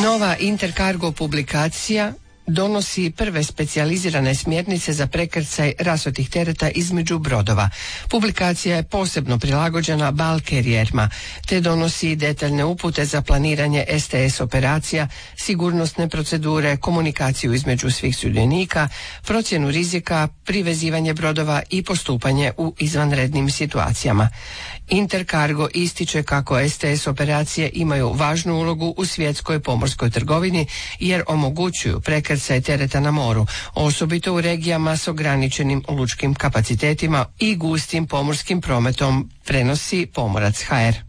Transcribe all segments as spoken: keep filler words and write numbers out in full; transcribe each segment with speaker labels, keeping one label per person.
Speaker 1: Nova Intercargo publikacija donosi prve specijalizirane smjernice za prekrcaj rasutih tereta između brodova. Publikacija je posebno prilagođena bulk carrierima, te donosi detaljne upute za planiranje S T S operacija, sigurnosne procedure, komunikaciju između svih sudionika, procjenu rizika, privezivanje brodova i postupanje u izvanrednim situacijama. Intercargo ističe kako S T S operacije imaju važnu ulogu u svjetskoj pomorskoj trgovini jer omogućuju prekrcaj tereta na moru, osobito u regijama s ograničenim lučkim kapacitetima i gustim pomorskim prometom, prenosi Pomorac H R.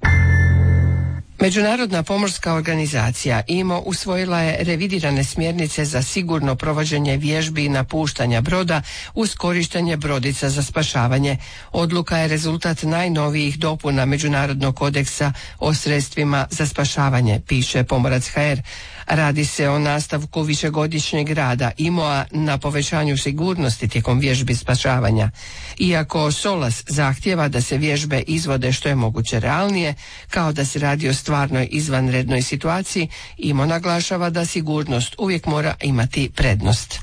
Speaker 1: Međunarodna pomorska organizacija I M O usvojila je revidirane smjernice za sigurno provođenje vježbi i napuštanja broda uz korištenje brodica za spašavanje. Odluka je rezultat najnovijih dopuna Međunarodnog kodeksa o sredstvima za spašavanje, piše Pomorac H R. Radi se o nastavku višegodišnjeg rada I M O-a na povećanju sigurnosti tijekom vježbi spašavanja. Iako S O L A S zahtjeva da se vježbe izvode što je moguće realnije, kao da se radi o stvarnoj izvanrednoj situaciji, I M O naglašava da sigurnost uvijek mora imati prednost.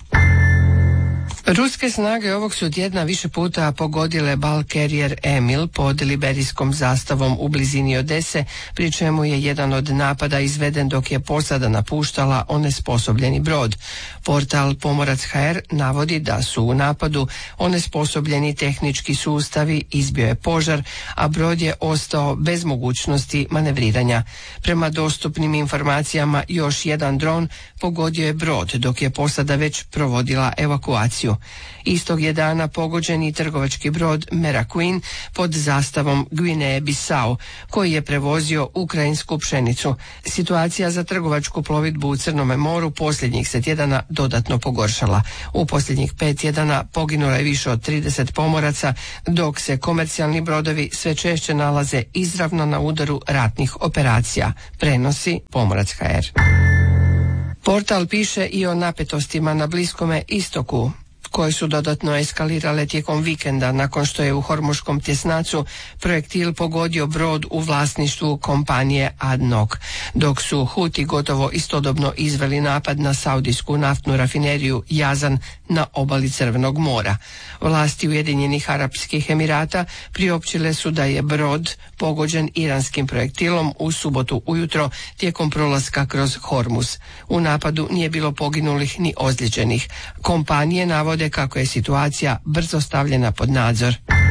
Speaker 1: Ruske snage ovog su tjedna više puta pogodile bulk carrier Emil pod liberijskom zastavom u blizini Odese, pri čemu je jedan od napada izveden dok je posada napuštala onesposobljeni brod. Portal Pomorac H R navodi da su u napadu onesposobljeni tehnički sustavi, izbio je požar, a brod je ostao bez mogućnosti manevriranja. Prema dostupnim informacijama još jedan dron pogodio je brod dok je posada već provodila evakuaciju. Istog je dana pogođen i trgovački brod Meraquin pod zastavom Gvineje Bisau, koji je prevozio ukrajinsku pšenicu. Situacija za trgovačku plovidbu u Crnome moru posljednjih se tjedana dodatno pogoršala. U posljednjih pet tjedana poginulo je više od trideset pomoraca, dok se komercijalni brodovi sve češće nalaze izravno na udaru ratnih operacija, prenosi Pomorac H R. Portal piše i o napetostima na Bliskome istoku, koje su dodatno eskalirale tijekom vikenda nakon što je u Hormuškom tjesnacu projektil pogodio brod u vlasništvu kompanije A D N O C, dok su Huti gotovo istodobno izveli napad na saudijsku naftnu rafineriju Jazan na obali Crvenog mora. Vlasti Ujedinjenih Arapskih Emirata priopćile su da je brod pogođen iranskim projektilom u subotu ujutro tijekom prolaska kroz Hormuz. U napadu nije bilo poginulih ni ozlijeđenih. Kompanije navode kako je situacija brzo stavljena pod nadzor.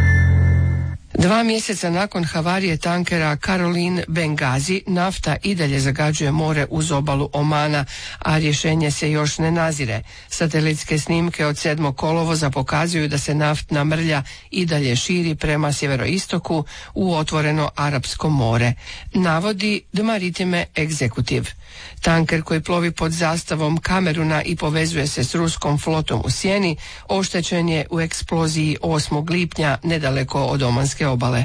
Speaker 1: Dva mjeseca nakon havarije tankera Caroline Benghazi, nafta i dalje zagađuje more uz obalu Omana, a rješenje se još ne nazire. Satelitske snimke od sedmog kolovoza pokazuju da se naftna mrlja i dalje širi prema sjeveroistoku u otvoreno Arapsko more, navodi The Maritime Executive. Tanker koji plovi pod zastavom Kameruna i povezuje se s ruskom flotom u sjeni, oštećen je u eksploziji osmog lipnja nedaleko od Omanske obale.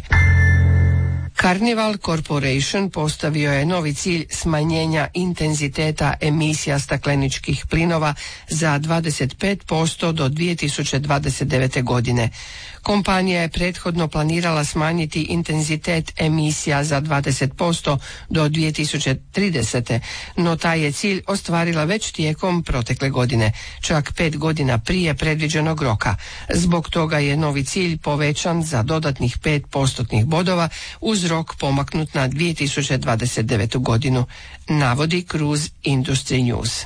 Speaker 1: Carnival Corporation postavio je novi cilj smanjenja intenziteta emisija stakleničkih plinova za dvadeset pet posto do dvije tisuće dvadeset devete. godine. Kompanija je prethodno planirala smanjiti intenzitet emisija za dvadeset posto do dvije tisuće tridesete. no taj je cilj ostvarila već tijekom protekle godine, čak pet godina prije predviđenog roka. Zbog toga je novi cilj povećan za dodatnih pet postotnih bodova uz rok pomaknut na dvije tisuće dvadeset devetu. godinu, navodi Cruise Industry News.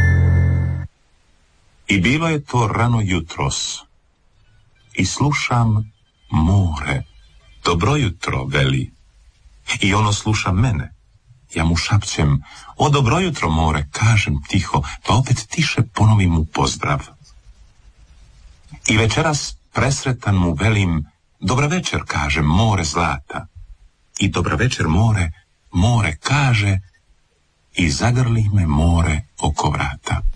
Speaker 2: I bilo je to rano jutros. I slušam more. Dobro jutro, veli. I ono sluša mene. Ja mu šapćem, o dobro jutro, more, kažem tiho, pa opet tiše ponovim mu pozdrav. I večeras presretan mu velim, dobra večer, kažem, more zlata. I dobra večer, more, more kaže, i zagrli me more oko vrata.